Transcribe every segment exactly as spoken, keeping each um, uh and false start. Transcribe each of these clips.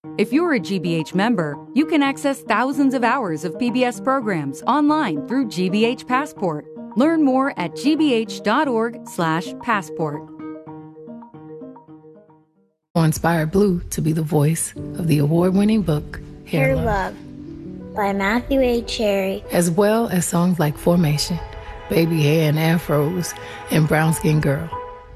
If you're a G B H member, you can access thousands of hours of P B S programs online through G B H Passport. Learn more at gbh.org slash passport. Inspired Blue to be the voice of the award-winning book, Hair, Hair Love. Love by Matthew A. Cherry, as well as songs like Formation, Baby Hair and Afros, and Brown Skin Girl.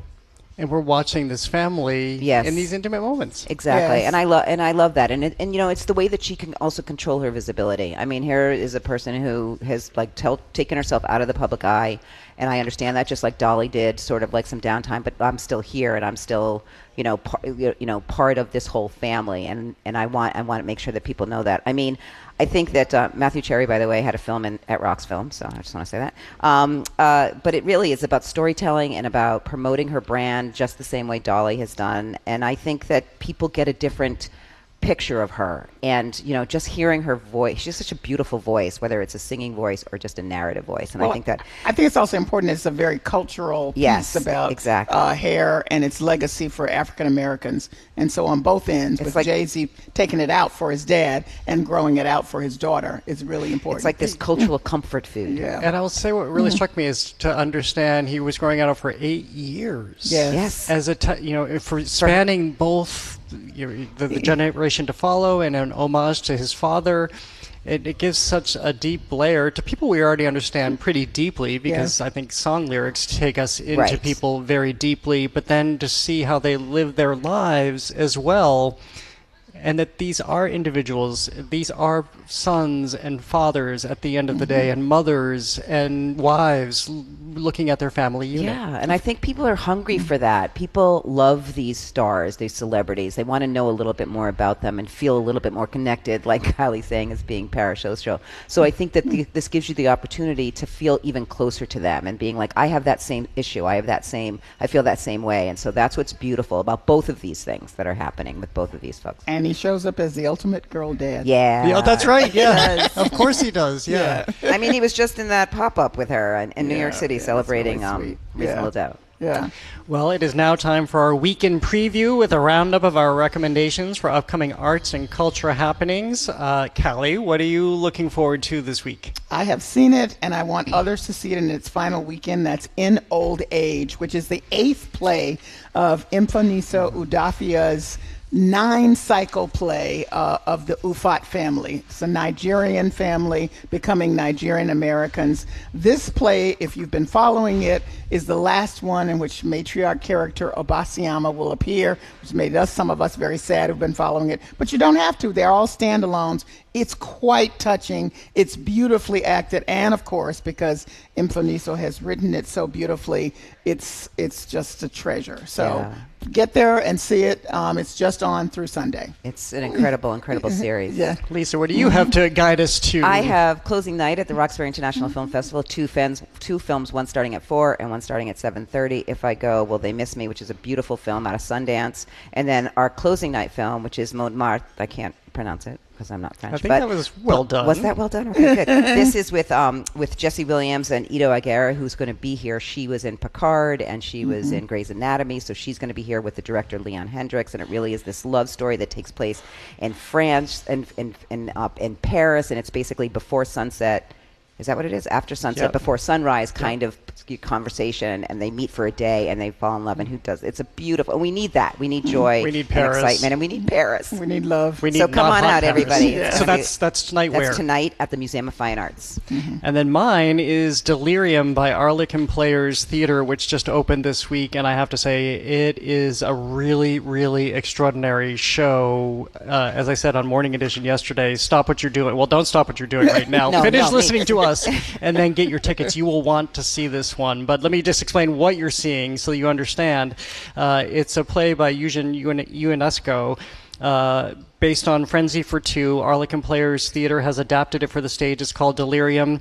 And we're watching this family yes. in these intimate moments. Exactly, yes. and I love and I love that, and it, and you know, it's the way that she can also control her visibility. I mean, here is a person who has like tell, taken herself out of the public eye, and I understand that, just like Dolly did, sort of like some downtime. But I'm still here, and I'm still, you know, par, you know, part of this whole family, and and I want I want to make sure that people know that. I mean, I think that uh, Matthew Cherry, by the way, had a film in, at Rox Film, so I just want to say that. Um, uh, but it really is about storytelling and about promoting her brand just the same way Dolly has done. And I think that people get a different picture of her. And, you know, just hearing her voice, she has such a beautiful voice, whether it's a singing voice or just a narrative voice. And well, I think that... I think it's also important. It's a very cultural yes, piece about exactly. uh, hair and its legacy for African Americans. And so on both ends, it's with like, Jay-Z taking it out for his dad and growing it out for his daughter is really important. It's like this cultural comfort food. Yeah. And I will say what really mm-hmm. struck me is to understand he was growing out for eight years. Yes. yes. As a, t- you know, for spanning both you know, the, the generation to follow and an homage to his father. It, it gives such a deep layer to people we already understand pretty deeply, because yeah. I think song lyrics take us into right. people very deeply, but then to see how they live their lives as well, and that these are individuals, these are sons and fathers at the end of the mm-hmm. day, and mothers and wives l- looking at their family unit. Yeah, and I think people are hungry for that. People love these stars, these celebrities. They want to know a little bit more about them and feel a little bit more connected, like Kylie's saying, as being Parashosho. So I think that the, this gives you the opportunity to feel even closer to them and being like, I have that same issue, I have that same, I feel that same way. And so that's what's beautiful about both of these things that are happening with both of these folks. And he shows up as the ultimate girl dad. Yeah. Yeah, that's right. Yeah. Of course he does. Yeah. yeah. I mean, he was just in that pop-up with her in, in yeah, New York City yeah, celebrating really um, Reasonable yeah. Doubt. Yeah. Well, it is now time for our weekend preview with a roundup of our recommendations for upcoming arts and culture happenings. Uh, Callie, what are you looking forward to this week? I have seen it, and I want others to see it in its final weekend. That's In Old Age, which is the eighth play of Mfoniso Udafia's nine cycle play uh, of the Ufot family. It's a Nigerian family becoming Nigerian Americans. This play, if you've been following it, is the last one in which matriarch character Obasiama will appear, which made us, some of us, very sad who've been following it. But you don't have to. They're all standalones. It's quite touching. It's beautifully acted. And, of course, because Mfoniso has written it so beautifully, it's it's just a treasure. So yeah. get there and see it. Um, it's just on through Sunday. It's an incredible, incredible series. Yeah. Lisa, what do you have to guide us to? I have closing night at the Roxbury International Film Festival. Two, fans, two films, one starting at four and one starting at seven thirty. If I go, Will They Miss Me, which is a beautiful film out of Sundance. And then our closing night film, which is Montmartre. I can't pronounce it because I'm not French. I think but that was well done. Was that well done? Okay, good. This is with um, with Jesse Williams and Ito Aguirre, who's going to be here. She was in Picard and she was mm-hmm. in Grey's Anatomy, so she's going to be here with the director Leon Hendricks, and it really is this love story that takes place in France and in in, in, uh, in Paris, and it's basically before sunset. Is that what it is? After sunset, yep. before sunrise kind yep. of conversation, and they meet for a day and they fall in love. And who does? It's a beautiful. And we need that. We need joy. We need and Paris. excitement, and we need Paris. We need love. We need so come on out, Paris. everybody. Yeah. So that's that's tonight. That's where? tonight at the Museum of Fine Arts. Mm-hmm. And then mine is Delirium by Arlequin Players Theater, which just opened this week, and I have to say it is a really, really extraordinary show. Uh, as I said on Morning Edition yesterday, stop what you're doing. Well, don't stop what you're doing right now. no, Finish no, listening me. to us, and then get your tickets. You will want to see this one. But let me just explain what you're seeing so you understand. Uh, it's a play by Eugene Ionesco. Uh, based on Frenzy for Two. Arlequin Players Theater has adapted it for the stage. It's called Delirium.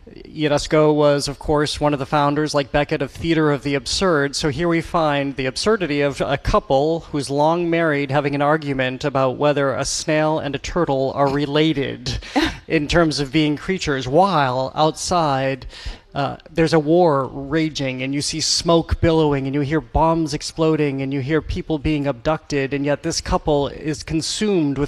Ionesco was, of course, one of the founders, like Beckett, of Theater of the Absurd. So here we find the absurdity of a couple who's long married having an argument about whether a snail and a turtle are related in terms of being creatures, while outside Uh, there's a war raging, and you see smoke billowing, and you hear bombs exploding, and you hear people being abducted, and yet this couple is consumed with